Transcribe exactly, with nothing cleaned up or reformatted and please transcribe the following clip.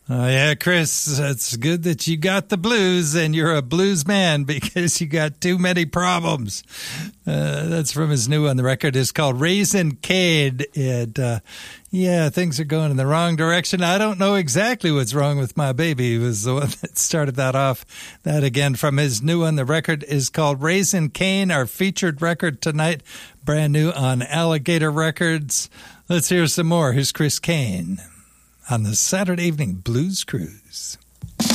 Oh, yeah, Chris, it's good that you got the blues and you're a blues man because you got too many problems. Uh, that's from his new on the record. It's called Raisin Cade. And, uh, yeah, things are going in the wrong direction. I don't know exactly what's wrong with my baby. He was the one that started that off. That, again, from his new on the record is called Raisin Cane, our featured record tonight, brand new on Alligator Records. Let's hear some more. Here's Chris Kane on the Saturday Evening Blues Cruise.